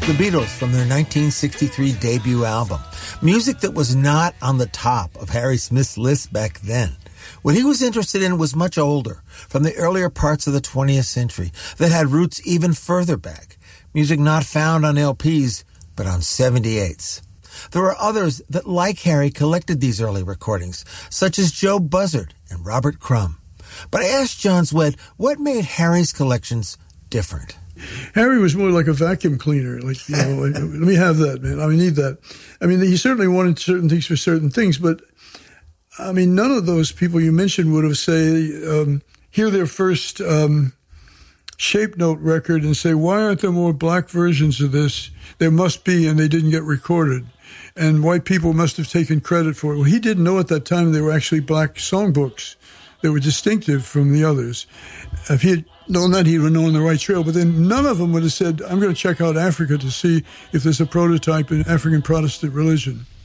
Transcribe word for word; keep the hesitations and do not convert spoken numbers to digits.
The Beatles from their nineteen sixty-three debut album. Music that was not on the top of Harry Smith's list back then. What he was interested in was much older, from the earlier parts of the twentieth century, that had roots even further back. Music not found on L Ps, but on seventy-eights. There were others that, like Harry, collected these early recordings, such as Joe Buzzard and Robert Crumb. But I asked John Zwed what made Harry's collections different. Harry was more like a vacuum cleaner. Like, you know, like, let me have that, man. I mean, need that. I mean, he certainly wanted certain things for certain things, but I mean, none of those people you mentioned would have say, um, hear their first um, Shape Note record and say, why aren't there more black versions of this? There must be, and they didn't get recorded. And white people must have taken credit for it. Well, he didn't know at that time they were actually black songbooks that were distinctive from the others. If he had known that, he would have known the right trail. But then none of them would have said, I'm going to check out Africa to see if there's a prototype in African Protestant religion.